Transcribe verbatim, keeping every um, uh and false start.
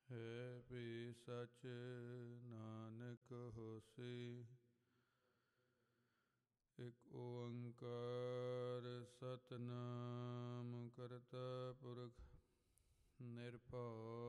ਹੈ ਵੀ ਸਚ ਨਾਨਕ ਹੋਸੀ। ਇਕ ਓੰਕਾਰ ਸਤਿਨਾਮ ਕਰਤਾ ਪੁਰਖ ਨਿਰਭਉ